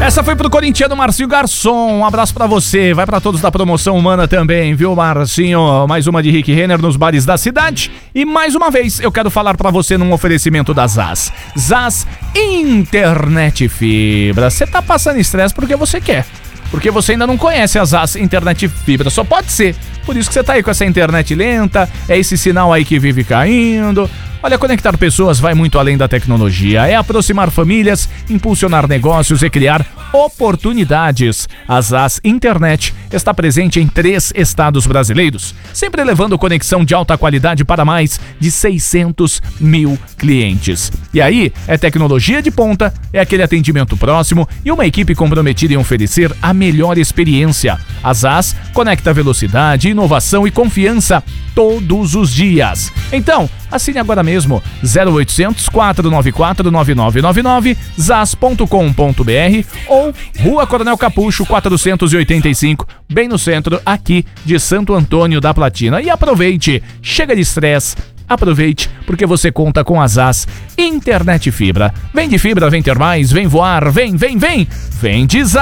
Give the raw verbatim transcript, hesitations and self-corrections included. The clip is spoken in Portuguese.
Essa foi pro corintiano Marcinho Garçom, um abraço pra você, vai pra todos da promoção humana também, viu, Marcinho? Mais uma de Rick Renner nos bares da cidade. E mais uma vez eu quero falar pra você num oferecimento da Zaz. Zaz Internet Fibra. Você tá passando estresse porque você quer, porque você ainda não conhece a Zaz Internet Fibra, só pode ser. Por isso que você tá aí com essa internet lenta, é esse sinal aí que vive caindo. Olha, conectar pessoas vai muito além da tecnologia. É aproximar famílias, impulsionar negócios e criar oportunidades. A Zaz Internet está presente em três estados brasileiros, sempre levando conexão de alta qualidade para mais de seiscentos mil clientes. E aí, é tecnologia de ponta, é aquele atendimento próximo e uma equipe comprometida em oferecer a melhor experiência. A Zaz conecta velocidade, inovação e confiança todos os dias. Então, assine agora mesmo zero oitocentos, quatrocentos e noventa e quatro, nove nove nove nove, zaz ponto com ponto br ou Rua Coronel Capucho quatrocentos e oitenta e cinco, bem no centro aqui de Santo Antônio da Platina. E aproveite, chega de estresse, aproveite porque você conta com a Zaz Internet Fibra. Vem de fibra, vem ter mais, vem voar, vem, vem, vem, vem de Zaz.